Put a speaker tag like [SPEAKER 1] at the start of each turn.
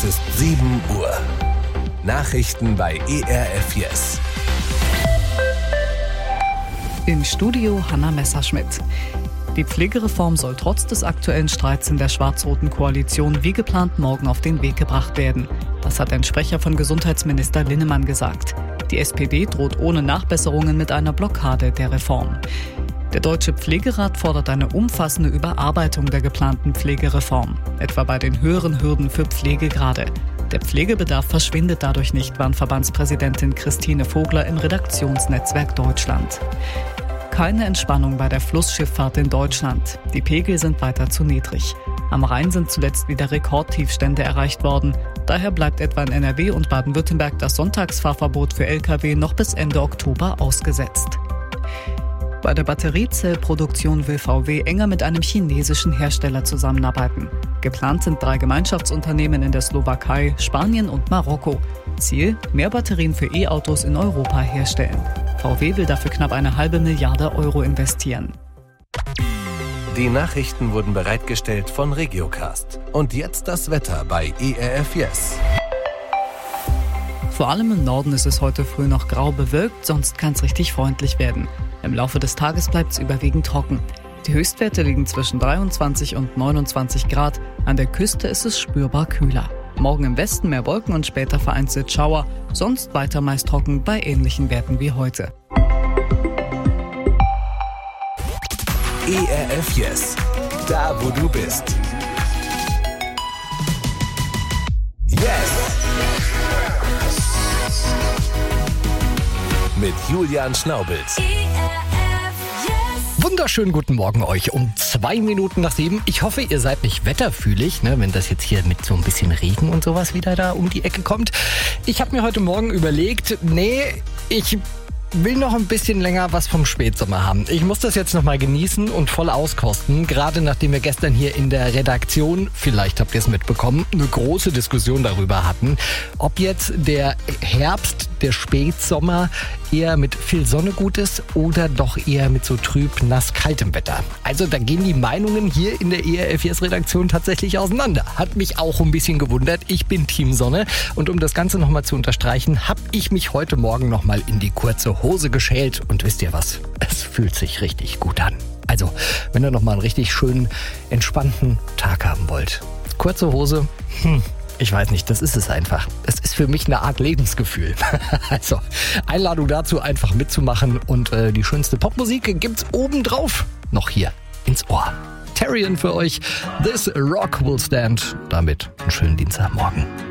[SPEAKER 1] Es ist 7 Uhr. Nachrichten bei ERF Yes.
[SPEAKER 2] Im Studio Hanna Messerschmidt. Die Pflegereform soll trotz des aktuellen Streits in der schwarz-roten Koalition wie geplant morgen auf den Weg gebracht werden. Das hat ein Sprecher von Gesundheitsminister Linnemann gesagt. Die SPD droht ohne Nachbesserungen mit einer Blockade der Reform. Der Deutsche Pflegerat fordert eine umfassende Überarbeitung der geplanten Pflegereform, etwa bei den höheren Hürden für Pflegegrade. Der Pflegebedarf verschwindet dadurch nicht, warnt Verbandspräsidentin Christine Vogler im Redaktionsnetzwerk Deutschland. Keine Entspannung bei der Flussschifffahrt in Deutschland. Die Pegel sind weiter zu niedrig. Am Rhein sind zuletzt wieder Rekordtiefstände erreicht worden. Daher bleibt etwa in NRW und Baden-Württemberg das Sonntagsfahrverbot für Lkw noch bis Ende Oktober ausgesetzt. Bei der Batteriezellproduktion will VW enger mit einem chinesischen Hersteller zusammenarbeiten. Geplant sind 3 Gemeinschaftsunternehmen in der Slowakei, Spanien und Marokko. Ziel: mehr Batterien für E-Autos in Europa herstellen. VW will dafür knapp 1,5 Milliarde Euro investieren.
[SPEAKER 1] Die Nachrichten wurden bereitgestellt von Regiocast. Und jetzt das Wetter bei ERF Yes.
[SPEAKER 2] Vor allem im Norden ist es heute früh noch grau bewölkt, sonst kann es richtig freundlich werden. Im Laufe des Tages bleibt es überwiegend trocken. Die Höchstwerte liegen zwischen 23 und 29 Grad. An der Küste ist es spürbar kühler. Morgen im Westen mehr Wolken und später vereinzelt Schauer. Sonst weiter meist trocken bei ähnlichen Werten wie heute.
[SPEAKER 1] ERF Yes. Da, wo du bist. Yes! Mit Julian Schnaubels.
[SPEAKER 3] Wunderschönen guten Morgen euch um 2 Minuten nach 7. Ich hoffe, ihr seid nicht wetterfühlig, wenn das jetzt hier mit so ein bisschen Regen und sowas wieder da um die Ecke kommt. Ich habe mir heute Morgen überlegt, ich will noch ein bisschen länger was vom Spätsommer haben. Ich muss das jetzt noch mal genießen und voll auskosten. Gerade nachdem wir gestern hier in der Redaktion, vielleicht habt ihr es mitbekommen, eine große Diskussion darüber hatten, ob jetzt der Herbst, der Spätsommer eher mit viel Sonne gut ist oder doch eher mit so trüb, nass, kaltem Wetter. Also da gehen die Meinungen hier in der ERF Yes Redaktion tatsächlich auseinander. Hat mich auch ein bisschen gewundert. Ich bin Team Sonne und um das Ganze nochmal zu unterstreichen, habe ich mich heute Morgen nochmal in die kurze Hose geschält und wisst ihr was? Es fühlt sich richtig gut an. Also, wenn ihr nochmal einen richtig schönen, entspannten Tag haben wollt. Kurze Hose, ich weiß nicht, das ist es einfach. Es ist für mich eine Art Lebensgefühl. Also, Einladung dazu, einfach mitzumachen und die schönste Popmusik gibt's obendrauf noch hier ins Ohr. Terrian für euch, This Rock Will Stand. Damit einen schönen Dienstagmorgen.